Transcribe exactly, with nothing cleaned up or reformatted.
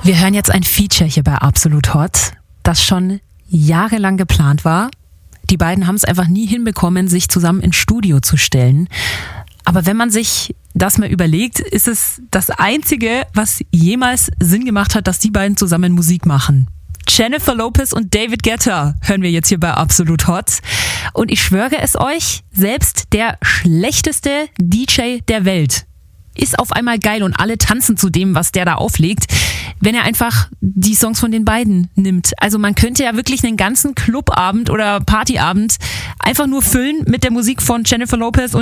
Wir hören jetzt ein Feature hier bei Absolut Hot, das schon jahrelang geplant war. Die beiden haben es einfach nie hinbekommen, sich zusammen ins Studio zu stellen. Aber wenn man sich das mal überlegt, ist es das Einzige, was jemals Sinn gemacht hat, dass die beiden zusammen Musik machen. Jennifer Lopez und David Guetta hören wir jetzt hier bei Absolut Hot. Und ich schwöre es euch, selbst der schlechteste D J der Welt ist auf einmal geil und alle tanzen zu dem, was der da auflegt, wenn er einfach die Songs von den beiden nimmt. Also man könnte ja wirklich einen ganzen Clubabend oder Partyabend einfach nur füllen mit der Musik von Jennifer Lopez und